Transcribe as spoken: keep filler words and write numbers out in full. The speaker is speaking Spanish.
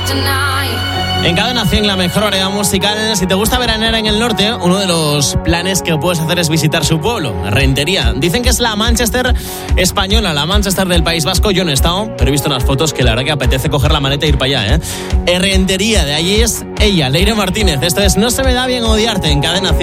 En Cadena cien, la mejor variedad musical. Si te gusta veranear en el norte, uno de los planes que puedes hacer es visitar su pueblo, Rentería. Dicen que es la Manchester española, la Manchester del País Vasco. Yo no he estado, pero he visto unas fotos que la verdad que apetece coger la maleta e ir para allá, ¿eh? Rentería, de allí es ella, Leire Martínez. Esto es No se me da bien odiarte en Cadena cien.